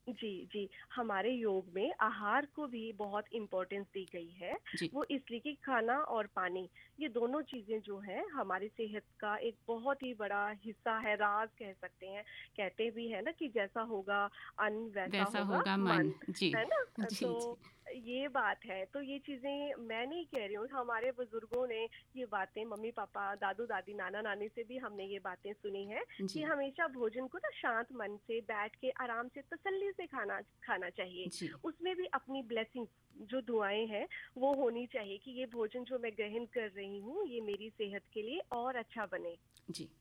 जी, जी। हमारे योग में आहार को भी बहुत इम्पोर्टेंस दी गई है। जी। वो इसलिए कि खाना और पानी, ये दोनों चीज़ें जो हैं हमारी सेहत का एक बहुत ही बड़ा हिस्सा है, राज़ कह सकते हैं। कहते भी हैं ना कि जैसा होगा अन्न वैसा वैसा होगा होगा मन। मन, जी। है ना? जी, जी। तो ये बात है। तो ये चीज़ें मैं नहीं कह रही हूँ, हमारे बुज़ुर्गों ने ये बातें, मम्मी-पापा, दादू-दादी, नाना-नानी से भी हमने ये बातें सुनी हैं कि जी, हमेशा भोजन को ना शांत मन से बैठ के आराम से तसल्ली से खाना खाना चाहिए। जी, उसमें भी अपनी ब्लेसिंग्स जो दुआएं हैं वो होनी चाहिए कि ये भोजन जो मैं ग्रहण कर रही हूँ ये मेरी सेहत के लिए और अच्छा बने। जी।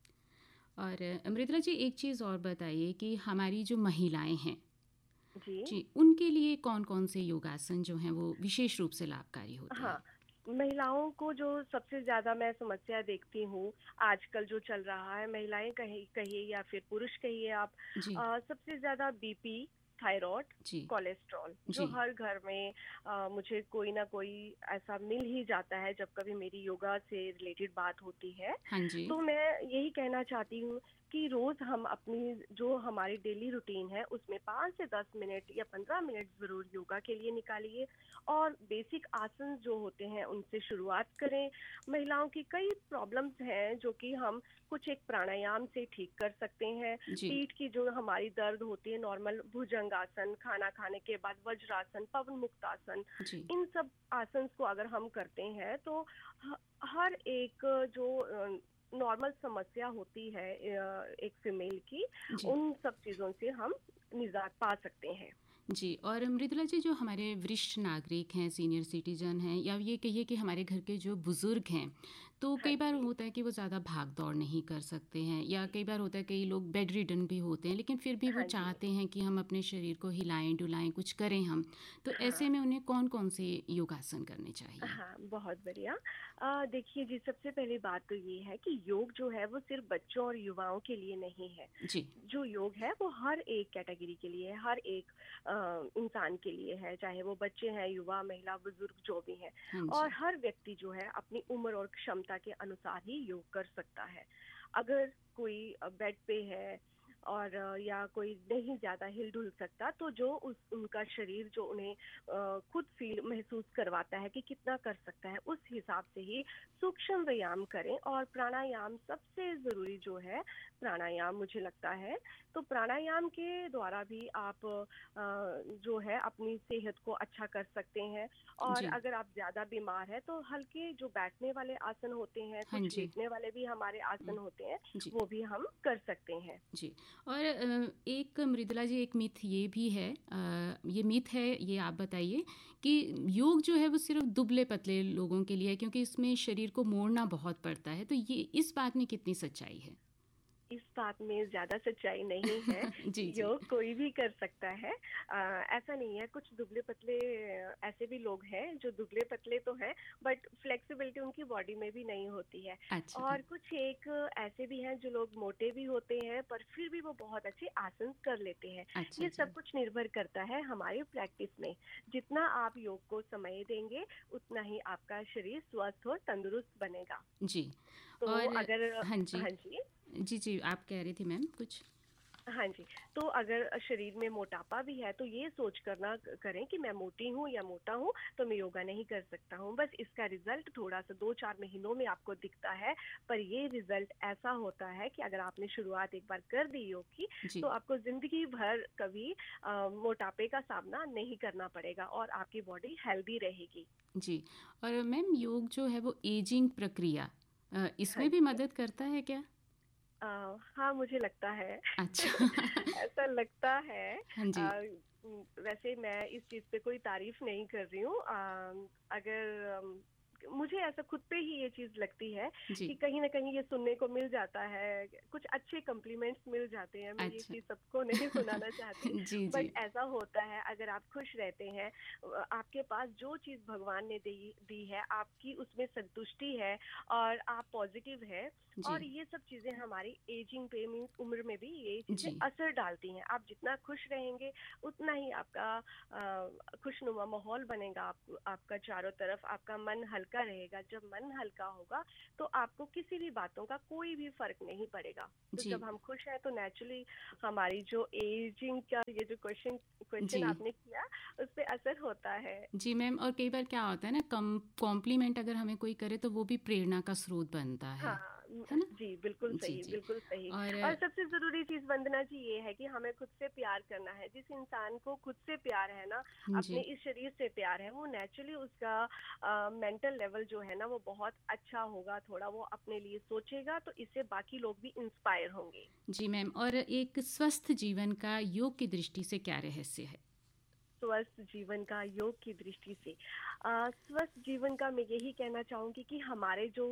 और मृदुला जी, एक चीज़ और बताइए कि हमारी जो महिलाएँ हैं, जी। जी, उनके लिए कौन-कौन से योगासन जो हैं वो विशेष रूप से लाभकारी होते हाँ, हैं? महिलाओं को जो सबसे ज़्यादा मैं समस्या देखती हूँ, आजकल जो चल रहा है, महिलाएँ कहिए या फिर पुरुष कहिए आप, जी, सबसे ज़्यादा बीपी, थायरॉइड, जी, कोलेस्ट्रॉल, जो जी। हर घर में मुझे कोई ना कोई ऐसा मिल ही जाता है जब कभी मेरी योगा से रिलेटेड बात होती है। हाँ जी। तो मैं यही कहना चाहती हूँ कि रोज़ हम अपनी जो हमारी डेली रूटीन है, उसमें 5 से 10 मिनट या 15 मिनट ज़रूर योगा के लिए निकालिए और बेसिक आसन जो होते हैं उनसे शुरुआत करें। महिलाओं की कई प्रॉब्लम्स हैं जो कि हम कुछ एक प्राणायाम से ठीक कर सकते हैं। जी, पीठ की जो हमारी दर्द होती है, नॉर्मल भुजंगासन, खाना खाने के बाद वज्रासन, पवन मुक्तासन, जी, इन सब आसन्स को अगर हम करते हैं तो ह हर एक जो नॉर्मल समस्या होती है एक फीमेल की, जी। उन सब चीज़ों से हम निजात पा सकते हैं। जी, और मृदुला जी, जो हमारे वरिष्ठ नागरिक हैं, सीनियर सिटीज़न हैं, या ये कहिए कि हमारे घर के जो बुज़ुर्ग हैं, तो हाँ कई बार जी। होता है कि वो ज़्यादा भाग-दौड़ नहीं कर सकते हैं, या कई बार होता है कई लोग बेड रिडन भी होते हैं, लेकिन फिर भी वो हाँ जी। चाहते हैं कि हम अपने शरीर को हिलाएँ-डुलाएँ, कुछ करें हम। तो हाँ। ऐसे में उन्हें कौन-कौन से योगासन करने चाहिए? हाँ, बहुत बढ़िया। देखिए जी, सबसे पहली बात तो ये है कि योग जो है वो सिर्फ़ बच्चों और युवाओं के लिए नहीं है। जी, जो योग है वो हर एक कैटेगरी के लिए है, हर एक इंसान के लिए है, चाहे वो बच्चे हैं, युवा, महिला, बुज़ुर्ग जो भी हैं। हाँ और जी, हर व्यक्ति जो है अपनी उम्र और क्षमता के अनुसार ही योग कर सकता है। अगर कोई बेड पे है और या कोई नहीं ज़्यादा हिल-डुल सकता, तो जो उस उनका शरीर जो उन्हें खुद फ़ील महसूस करवाता है कि कितना कर सकता है, उस हिसाब से ही सूक्ष्म व्यायाम करें। और प्राणायाम सबसे ज़रूरी जो है, प्राणायाम मुझे लगता है, तो प्राणायाम के द्वारा भी आप जो है अपनी सेहत को अच्छा कर सकते हैं। और जी, अगर आप ज़्यादा बीमार हैं, तो हल्के जो बैठने वाले आसन होते हैं, हाँ कुछ जी। लेटने वाले भी हमारे हुँ, आसन होते हैं, जी। वो भी हम कर सकते हैं। जी, और एक मृदुला जी, एक मिथ ये भी है, ये मिथ है, ये आप बताइए कि योग जो है वो सिर्फ दुबले-पतले लोगों के लिए है, क्योंकि इसमें शरीर को मोड़ना बहुत पड़ता है, तो ये इस बात में कितनी सच्चाई है? इस बात में ज़्यादा सच्चाई नहीं है। जी, जी। योग कोई भी कर सकता है। ऐसा नहीं है, कुछ दुबले-पतले ऐसे भी लोग हैं जो दुबले-पतले तो हैं, बट फ्लेक्सिबिलिटी उनकी बॉडी में भी नहीं होती है। अच्छा, और कुछ एक ऐसे भी हैं जो लोग मोटे भी होते हैं पर फिर भी वो बहुत अच्छे आसन कर लेते हैं। अच्छा ये जी। सब कुछ निर्भर करता है हमारी प्रैक्टिस में। जितना आप योग को समय देंगे, उतना ही आपका शरीर स्वस्थ और तंदुरुस्त बनेगा। जी, तो और अगर हाँ जी। हाँ जी। जी, जी, आप कह रही थी मैम कुछ? हाँ जी, तो अगर शरीर में मोटापा भी है, तो ये सोच कर ना करें कि मैं मोटी हूँ या मोटा हूँ, तो मैं योगा नहीं कर सकता हूँ। बस इसका रिज़ल्ट थोड़ा-सा 2-4 महीनों में आपको दिखता है, पर ये रिज़ल्ट ऐसा होता है कि अगर आपने शुरुआत एक बार कर दी योग की, तो जी, आपको ज़िंदगी भर कभी मोटापे का सामना नहीं करना पड़ेगा और आपकी बॉडी हेल्दी रहेगी। जी, और मैम, योग जो है वो एजिंग प्रक्रिया, हाँ इसमें भी जी। मदद करता है क्या? हाँ, मुझे लगता है। अच्छा। ऐसा लगता है। हाँ जी, वैसे मैं इस चीज़ पे कोई तारीफ़ नहीं कर रही हूँ। अगर मुझे ऐसा खुद पे ही ये चीज़ लगती है कि जी, कहीं न कहीं ये सुनने को मिल जाता है, कुछ अच्छे कॉम्प्लीमेंट्स मिल जाते हैं। मैं ये अच्छा। चीज़ सबको नहीं सुनाना चाहती, जी, जी। बट ऐसा होता है अगर आप खुश रहते हैं, आपके पास जो चीज़ भगवान ने दी दी है, आपकी उसमें संतुष्टि है और आप पॉज़िटिव हैं, और जी, ये सब चीज़ें हमारी एजिंग पे मीन्स उम्र में भी ये चीज़ें जी, असर डालती हैं। आप जितना खुश रहेंगे, उतना ही आपका खुशनुमा माहौल बनेगा, आपका चारों तरफ आपका मन हल्का हल्का रहेगा, जब मन हल्का होगा तो आपको किसी भी बातों का कोई भी फर्क नहीं पड़ेगा। तो जी जब हम खुश हैं तो नेचुरली हमारी जो एजिंग का ये जो क्वेश्चन जी आपने किया उस पे असर होता है। जी मैम, और कई बार क्या होता है ना, कॉम्प्लीमेंट अगर हमें कोई करे तो वो भी प्रेरणा का स्रोत बनता हाँ, है ना? जी बिल्कुल जी सही, जी। बिल्कुल सही। और और सबसे ज़रूरी चीज़ वंदना जी ये है कि हमें खुद से प्यार करना है। जिस इंसान को खुद से प्यार है ना, अपने जी इस शरीर से प्यार है, वो नेचुरली उसका मेंटल लेवल जो है ना वो बहुत अच्छा होगा, थोड़ा वो अपने लिए सोचेगा तो इससे बाकी लोग भी इंस्पायर होंगे। जी मैम, और एक स्वस्थ जीवन का योग की दृष्टि से क्या रहस्य है? स्वस्थ जीवन का योग की दृष्टि से स्वस्थ जीवन का मैं यही कहना चाहूँगी कि हमारे जो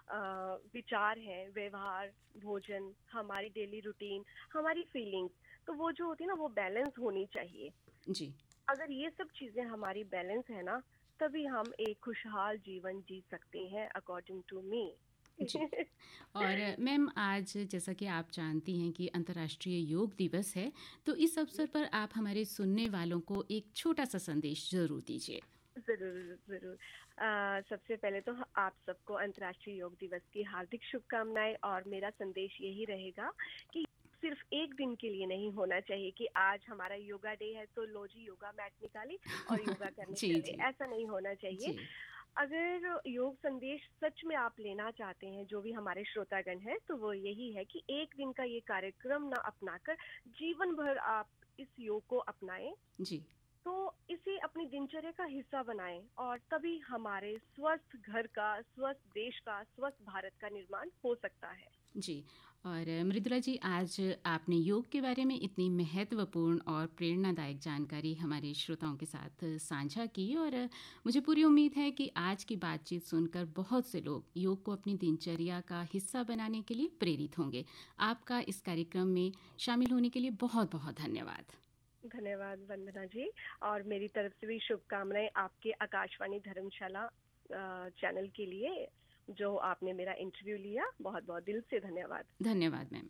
विचार हैं, व्यवहार, भोजन, हमारी डेली रूटीन, हमारी फीलिंग्स, तो वो जो होती है ना वो बैलेंस होनी चाहिए। जी अगर ये सब चीज़ें हमारी बैलेंस है ना, तभी हम एक खुशहाल जीवन जी सकते हैं अकॉर्डिंग टू मी। जी। और मैम, आज जैसा कि आप जानती हैं कि अंतर्राष्ट्रीय योग दिवस है, तो इस अवसर पर आप हमारे सुनने वालों को एक छोटा सा संदेश ज़रूर दीजिए। ज़रूर, ज़रूर। सबसे पहले तो आप सबको अंतर्राष्ट्रीय योग दिवस की हार्दिक शुभकामनाएँ और मेरा संदेश यही रहेगा कि सिर्फ एक दिन के लिए नहीं होना चाहिए कि आज हमारा योगा डे है तो लो जी योगा मैट निकाली और योगा करने जी चले, जी ऐसा नहीं होना चाहिए। जी अगर योग संदेश सच में आप लेना चाहते हैं, जो भी हमारे श्रोतागण हैं, तो वो यही है कि एक दिन का ये कार्यक्रम ना अपनाकर जीवन भर आप इस योग को अपनाएं, जी तो इसे अपनी दिनचर्या का हिस्सा बनाएं और तभी हमारे स्वस्थ घर का, स्वस्थ देश का, स्वस्थ भारत का निर्माण हो सकता है। जी। और मृदुला जी, आज आपने योग के बारे में इतनी महत्वपूर्ण और प्रेरणादायक जानकारी हमारे श्रोताओं के साथ साझा की, और मुझे पूरी उम्मीद है कि आज की बातचीत सुनकर बहुत से लोग योग को अपनी दिनचर्या का हिस्सा बनाने के लिए प्रेरित होंगे। आपका इस कार्यक्रम में शामिल होने के लिए बहुत बहुत धन्यवाद। धन्यवाद वंदना जी, और मेरी तरफ से भी शुभकामनाएं आपके आकाशवाणी धर्मशाला चैनल के लिए, जो आपने मेरा इंटरव्यू लिया। बहुत बहुत दिल से धन्यवाद। धन्यवाद मैम।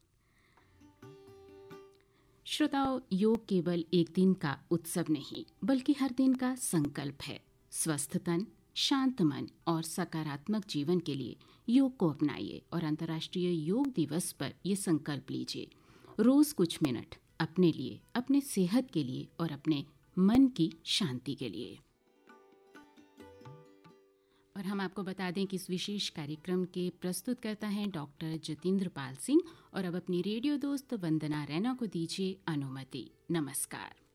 श्रोताओं, योग केवल एक दिन का उत्सव नहीं, बल्कि हर दिन का संकल्प है। स्वस्थ तन, शांत मन और सकारात्मक जीवन के लिए योग को अपनाइए और अंतर्राष्ट्रीय योग दिवस पर ये संकल्प लीजिए, रोज कुछ मिनट अपने लिए, अपने सेहत के लिए और अपने मन की शांति के लिए। और हम आपको बता दें कि इस विशेष कार्यक्रम के प्रस्तुतकर्ता हैं डॉक्टर जतिंद्र पाल सिंह। और अब अपनी रेडियो दोस्त वंदना रैना को दीजिए अनुमति। नमस्कार।